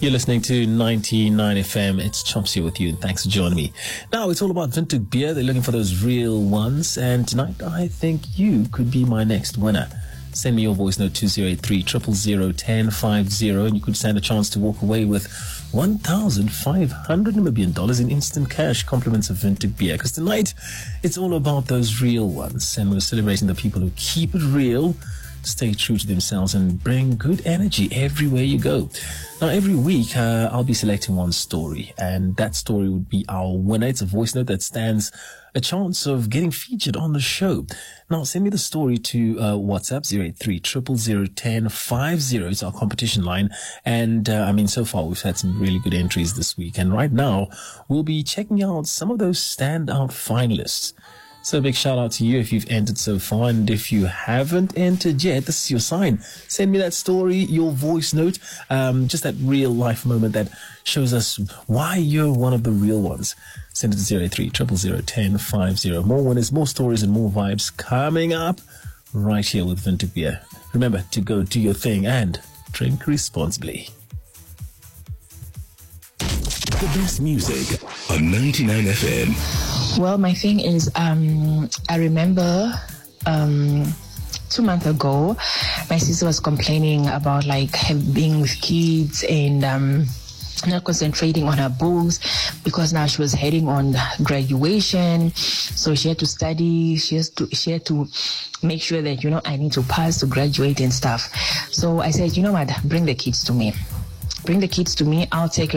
You're listening to 99 FM. It's Chomps here with you, and thanks for joining me. Now, it's all about Windhoek beer. They're looking for those real ones, and tonight I think you could be my next winner. Send me your voice note 2083 000 1050, and you could stand a chance to walk away with $1,500 Namibian in instant cash, compliments of Windhoek beer. Because tonight, it's all about those real ones, and we're celebrating the people who keep it real, stay true to themselves, and bring good energy everywhere you go. Now, every week, I'll be selecting one story, and that story would be our winner. It's a voice note that stands a chance of getting featured on the show. Now, send me the story to WhatsApp 083 000 1050. It's our competition line. And so far we've had some really good entries this week. And right now, we'll be checking out some of those standout finalists. So a big shout out to you if you've entered so far, and if you haven't entered yet, this is your sign. Send me that story, your voice note, just that real life moment that shows us why you're one of the real ones. Send it to 083 000 1050. More winners, more stories, and more vibes coming up right here with Windhoek beer. Remember to go do your thing and drink responsibly. The best music on 99 FM. Well, my thing is, I remember 2 months ago, my sister was complaining about being with kids and not concentrating on her books, because now she was heading on graduation, so she had to study. She had to make sure that I need to pass to graduate and stuff. So I said, bring the kids to me. I'll take